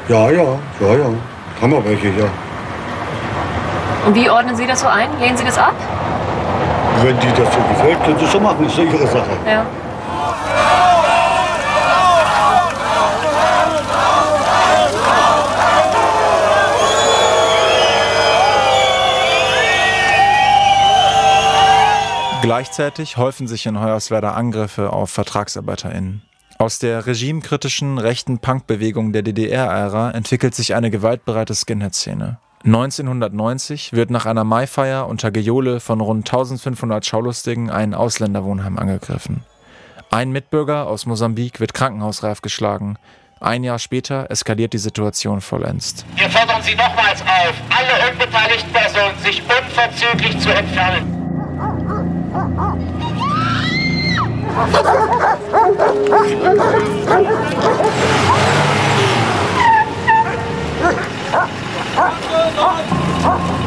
Ja. Haben wir welche, ja. Und wie ordnen Sie das so ein? Lehnen Sie das ab? Wenn die das so gefällt, können sie so machen, ist ja ihre Sache. Ja. Gleichzeitig häufen sich in Hoyerswerda Angriffe auf VertragsarbeiterInnen. Aus der regimekritischen rechten Punkbewegung der DDR-Ära entwickelt sich eine gewaltbereite Skinhead-Szene. 1990 wird nach einer Maifeier unter Gejohle von rund 1500 Schaulustigen ein Ausländerwohnheim angegriffen. Ein Mitbürger aus Mosambik wird krankenhausreif geschlagen. Ein Jahr später eskaliert die Situation vollends. Wir fordern Sie nochmals auf, alle unbeteiligten Personen sich unverzüglich zu entfernen.